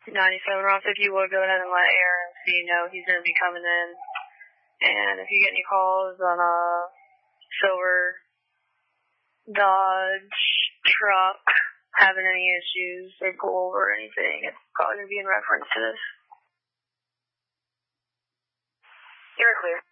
97 Ross, if you would go ahead and let ARMC know he's going to be coming in. And if you get any calls on a silver Dodge truck having any issues or pull over or anything, it's probably going to be in reference to this. You're clear.